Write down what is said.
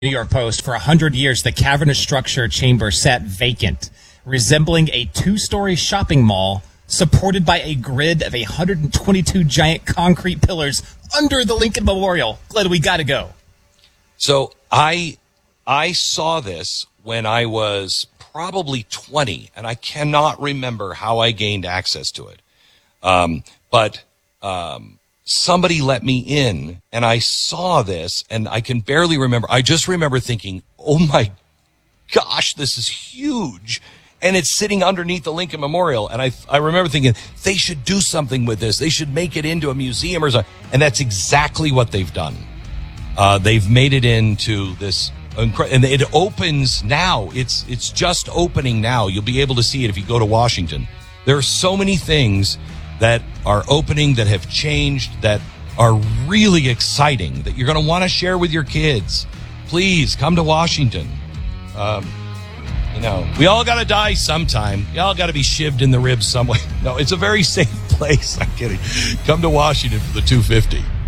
New York Post, for 100 years, the cavernous structure chamber sat vacant, resembling a two-story shopping mall supported by a grid of 122 giant concrete pillars under the Lincoln Memorial. Glenn, we got to go. So I saw this when I was probably 20, and I cannot remember how I gained access to it. But somebody let me in, and I saw this, and I can barely remember. I just remember thinking, oh my gosh, this is huge. And it's sitting underneath the Lincoln Memorial. And I remember thinking, they should do something with this. They should make it into a museum or something. And that's exactly what they've done. They've made it into this, and it opens now. It's just opening now. You'll be able to see it if you go to Washington. There are so many things that are opening, that have changed, that are really exciting, that you're going to want to share with your kids. Please come to Washington. We all got to die sometime. We all got to be shivved in the ribs somewhere. No, it's a very safe place. I'm kidding. Come to Washington for the 250.